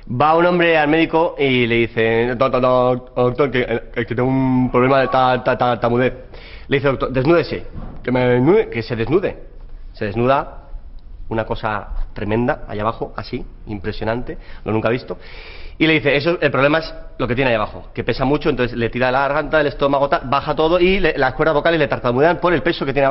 Va un hombre al médico y le dice, doctor, que tengo un problema de tartamudez. Le dice, doctor, desnúdese, que se desnude. Se desnuda, una cosa tremenda, allá abajo, así, impresionante, lo nunca he visto. Y le dice, el problema es lo que tiene allá abajo, que pesa mucho, entonces le tira la garganta, el estómago, baja todo y las cuerdas vocales le tartamudean por el peso que tiene abajo.